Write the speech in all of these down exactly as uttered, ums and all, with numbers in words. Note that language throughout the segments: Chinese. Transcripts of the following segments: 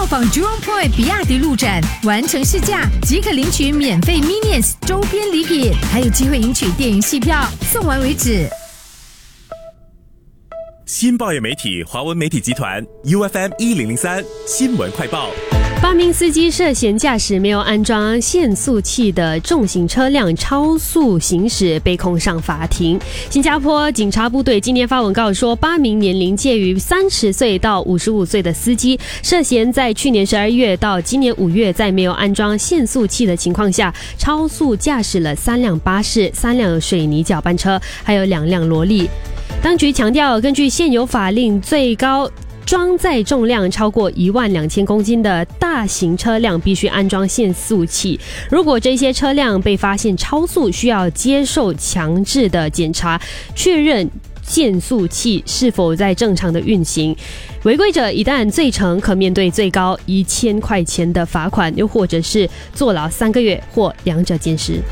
到访 Jurong Point 比亚迪路展，完成试驾即可领取免费 Minions 周边礼品，还有机会赢取电影戏票，送完为止。 新报业媒体华文媒体集团 U F M 一零零三新闻快报。 八名司机涉嫌驾驶没有安装限速器的重型车辆超速行驶，被控上法庭。新加坡警察部队今天发文告说，八名年龄介于三十岁到五十五岁的司机涉嫌在去年十二月到今年五月，在没有安装限速器的情况下，超速驾驶了三辆巴士、三辆水泥搅拌车，还有两辆罗力。当局强调，根据现有法令，最高装载重量超过一万两千公斤的大型车辆必须安装限速器。如果这些车辆被发现超速，需要接受强制的检查，确认限速器是否在正常的运行。违规者一旦罪成，可面对最高一千块钱的罚款，又或者是坐牢三个月或两者兼施。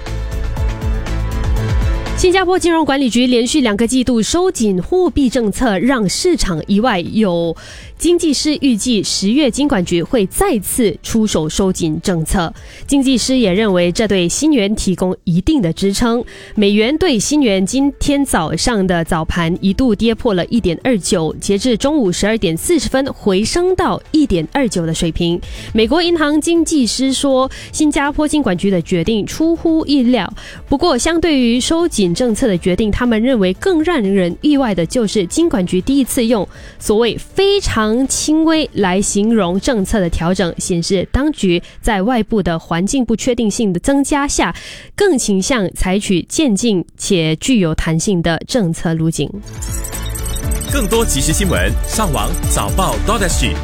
新加坡金融管理局连续两个季度收紧货币政策，让市场意外。有经济师预计十月金管局会再次出手收紧政策。经济师也认为这对新元提供一定的支撑。美元对新元今天早上的早盘一度跌破了 一点二九， 截至中午十二点四十分回升到 一点二九 的水平。美国银行经济师说，新加坡金管局的决定出乎意料，不过相对于收紧政策的决定，他们认为更让人意外的就是金管局第一次用所谓非常轻微来形容政策的调整，显示当局在外部的环境不确定性的增加下，更倾向采取渐进且具有弹性的政策路径。 更多即时新闻，上网早报 .sg。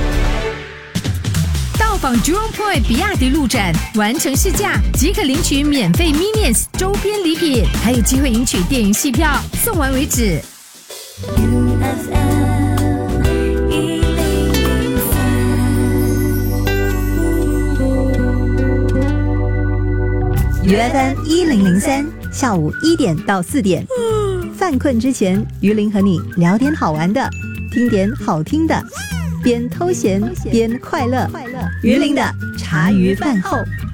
到访 Jurong Point 比亚迪路展，完成试驾即可领取免费 Minions 周边礼品，还有机会赢取电影戏票，送完为止。 U F M 一零零三下午一点到四点，犯困之前，于林和你聊点好玩的，听点好听的，边偷闲边快乐。于林的茶余饭后。